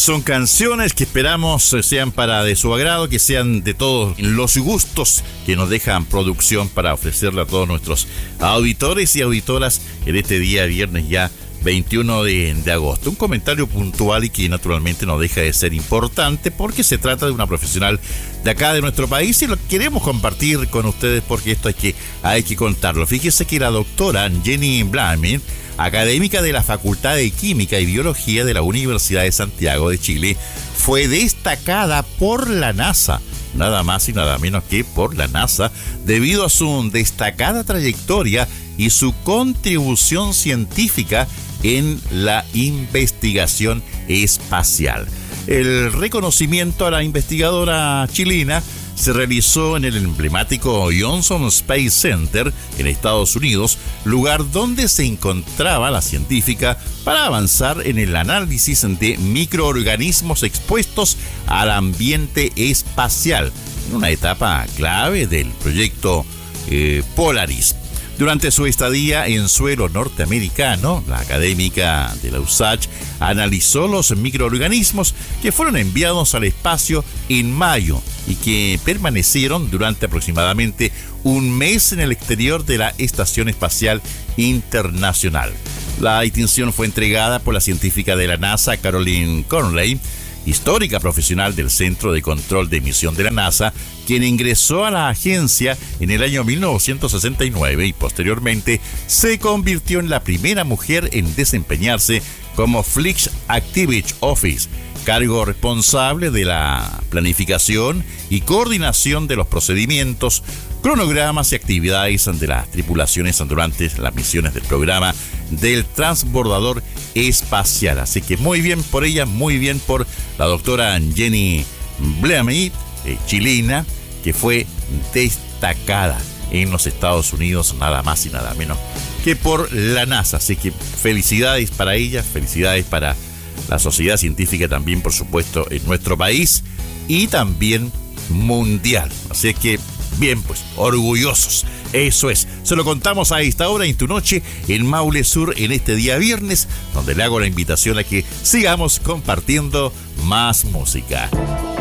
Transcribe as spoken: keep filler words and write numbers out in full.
Son canciones que esperamos sean para de su agrado, que sean de todos los gustos que nos dejan producción para ofrecerle a todos nuestros auditores y auditoras en este día viernes ya veintiuno de, de agosto. Un comentario puntual y que naturalmente no deja de ser importante porque se trata de una profesional de acá de nuestro país y lo queremos compartir con ustedes porque esto hay que, hay que contarlo. Fíjese que la doctora Jenny Blamey, académica de la Facultad de Química y Biología de la Universidad de Santiago de Chile, fue destacada por la NASA, nada más y nada menos que por la NASA, debido a su destacada trayectoria y su contribución científica en la investigación espacial. El reconocimiento a la investigadora chilena se realizó en el emblemático Johnson Space Center en Estados Unidos, lugar donde se encontraba la científica para avanzar en el análisis de microorganismos expuestos al ambiente espacial, en una etapa clave del proyecto eh, Polaris. Durante su estadía en suelo norteamericano, la académica de la U S A Ch analizó los microorganismos que fueron enviados al espacio en mayo y que permanecieron durante aproximadamente un mes en el exterior de la Estación Espacial Internacional. La distinción fue entregada por la científica de la NASA, Caroline Conley, histórica profesional del Centro de Control de Emisión de la NASA, quien ingresó a la agencia en el año mil novecientos sesenta y nueve y posteriormente se convirtió en la primera mujer en desempeñarse como Flight Activity Office, cargo responsable de la planificación y coordinación de los procedimientos, cronogramas y actividades de las tripulaciones durante las misiones del programa del transbordador espacial. Así que muy bien por ella, muy bien por la doctora Jenny Blamey, eh, chilena, que fue destacada en los Estados Unidos, nada más y nada menos que por la NASA. Así que felicidades para ella, felicidades para la sociedad científica también, por supuesto, en nuestro país y también mundial. Así que bien, pues, orgullosos. Eso es. Se lo contamos a esta hora en tu noche en Maule Sur en este día viernes, donde le hago la invitación a que sigamos compartiendo más música.